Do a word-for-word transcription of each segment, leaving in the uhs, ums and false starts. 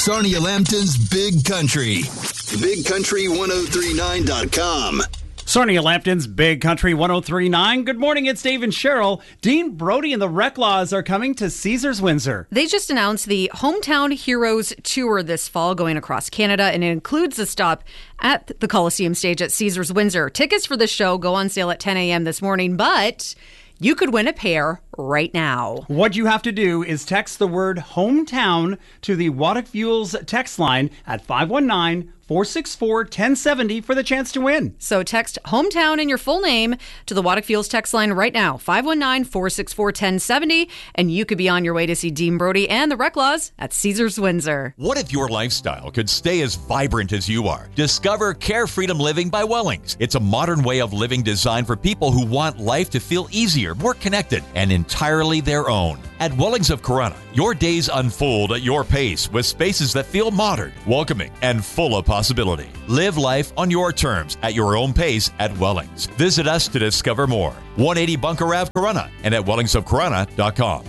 Sarnia Lambton's Big Country. big country ten thirty-nine dot com. Sarnia Lambton's Big Country ten thirty-nine. Good morning, it's Dave and Cheryl. Dean Brody and the Reclaws are coming to Caesars Windsor. They just announced the Hometown Heroes Tour this fall going across Canada, and it includes a stop at the Coliseum stage at Caesars Windsor. Tickets for the show go on sale at ten a.m. this morning, but you could win a pair right now. What you have to do is text the word hometown to the Waddock Fuels text line at five one nine, four six four, one zero seven zero for the chance to win. So text hometown and your full name to the Waddock Fuels text line right now, five one nine, four six four, one zero seven zero, and you could be on your way to see Dean Brody and the Reclaws at Caesars Windsor. What if your lifestyle could stay as vibrant as you are? Discover Care Freedom Living by Wellings. It's a modern way of living designed for people who want life to feel easier, more connected, and entirely their own. At Wellings of Corunna, your days unfold at your pace with spaces that feel modern, welcoming, and full of possibility. Live life on your terms at your own pace at Wellings. Visit us to discover more. one eighty Bunker Avenue, Corunna, and at wellings of corunna dot com.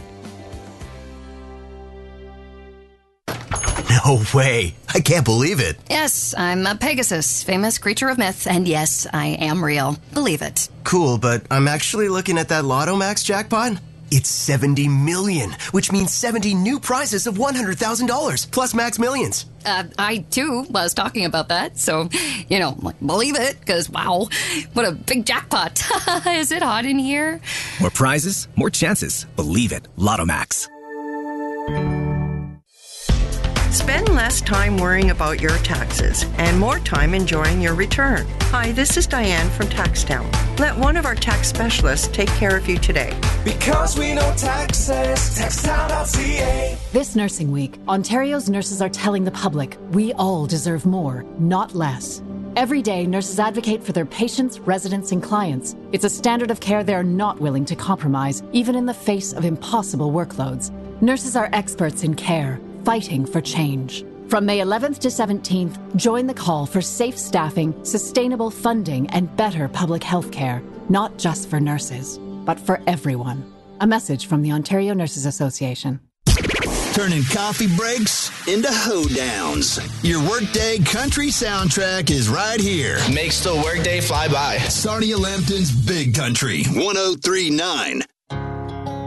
No way. I can't believe it. Yes, I'm a Pegasus, famous creature of myth, and yes, I am real. Believe it. Cool, but I'm actually looking at that Lotto Max jackpot. It's seventy million, which means seventy new prizes of one hundred thousand dollars, plus Max Millions. Uh, I, too, was talking about that, so, you know, believe it, because, wow, what a big jackpot. Is it hot in here? More prizes, more chances. Believe it. Lotto Max. Spend less time worrying about your taxes and more time enjoying your return. Hi, this is Diane from TaxTown. Let one of our tax specialists take care of you today. Because we know taxes, taxtown dot c a. This Nursing Week, Ontario's nurses are telling the public we all deserve more, not less. Every day, nurses advocate for their patients, residents, and clients. It's a standard of care they're not willing to compromise, even in the face of impossible workloads. Nurses are experts in care, fighting for change. From May eleventh to seventeenth, join the call for safe staffing, sustainable funding, and better public health care. Not just for nurses, but for everyone. A message from the Ontario Nurses Association. Turning coffee breaks into hoedowns. Your workday country soundtrack is right here. Makes the workday fly by. Sarnia Lambton's Big Country ten thirty-nine.